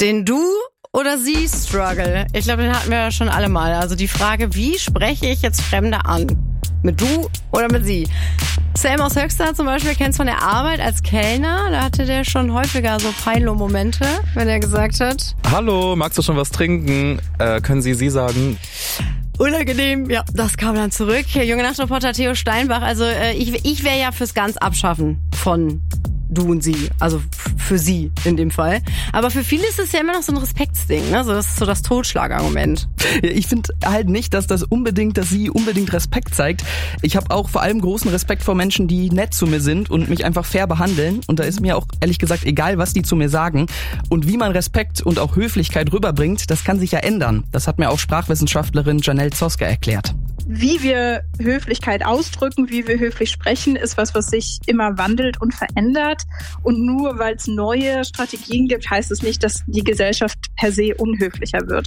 Den Du- oder Sie-Struggle. Ich glaube, den hatten wir ja schon alle mal. Also die Frage, wie spreche ich jetzt Fremde an? Mit Du oder mit Sie? Sam aus Höxter zum Beispiel kennst von der Arbeit als Kellner. Da hatte der schon häufiger so Peilo-Momente, wenn er gesagt hat: Hallo, magst du schon was trinken? Können Sie sagen? Unangenehm, ja, das kam dann zurück. Junge Nachtreporter Theo Steinbach, also ich wäre ja fürs ganz Abschaffen von Du und Sie, also für Sie in dem Fall. Aber für viele ist es ja immer noch so ein Respektsding, ne? So, das ist so das Totschlagargument. Ja, ich finde halt nicht, dass Sie unbedingt Respekt zeigt. Ich habe auch vor allem großen Respekt vor Menschen, die nett zu mir sind und mich einfach fair behandeln. Und da ist mir auch ehrlich gesagt egal, was die zu mir sagen. Und wie man Respekt und auch Höflichkeit rüberbringt, das kann sich ja ändern. Das hat mir auch Sprachwissenschaftlerin Janelle Zoske erklärt. Wie wir Höflichkeit ausdrücken, wie wir höflich sprechen, ist was sich immer wandelt und verändert. Und nur weil es neue Strategien gibt, heißt es nicht, dass die Gesellschaft per se unhöflicher wird.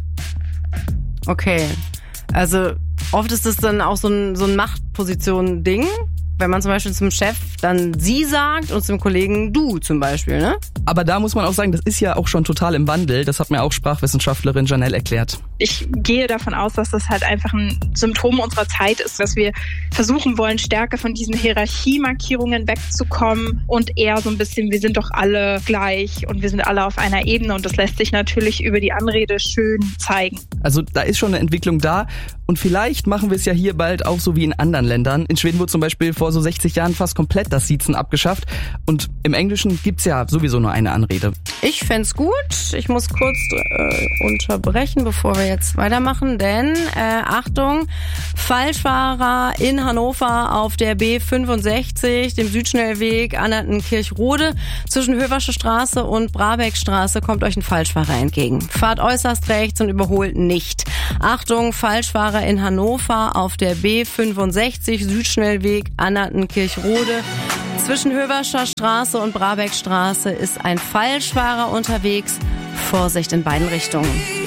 Okay, also oft ist es dann auch so ein Machtposition-Ding, wenn man zum Beispiel zum Chef dann Sie sagt und zum Kollegen Du zum Beispiel, ne? Aber da muss man auch sagen, das ist ja auch schon total im Wandel. Das hat mir auch Sprachwissenschaftlerin Janelle erklärt. Ich gehe davon aus, dass das halt einfach ein Symptom unserer Zeit ist, dass wir versuchen wollen, stärker von diesen Hierarchiemarkierungen wegzukommen und eher so ein bisschen, wir sind doch alle gleich und wir sind alle auf einer Ebene, und das lässt sich natürlich über die Anrede schön zeigen. Also da ist schon eine Entwicklung da, und vielleicht machen wir es ja hier bald auch so wie in anderen Ländern. In Schweden wurde zum Beispiel vor so 60 Jahren fast komplett das Siezen abgeschafft, und im Englischen gibt's ja sowieso nur eine Anrede. Ich fänd's gut. Ich muss kurz unterbrechen, bevor wir jetzt weitermachen, denn Achtung, Falschfahrer in Hannover auf der B65, dem Südschnellweg Annertenkirchrode. Zwischen Höversche Straße und Brabeckstraße kommt euch ein Falschfahrer entgegen. Fahrt äußerst rechts und überholt nicht. Achtung, Falschfahrer in Hannover auf der B65, Südschnellweg Annertenkirchrode. Zwischen Höverscher Straße und Brabeckstraße ist ein Falschfahrer unterwegs. Vorsicht in beiden Richtungen.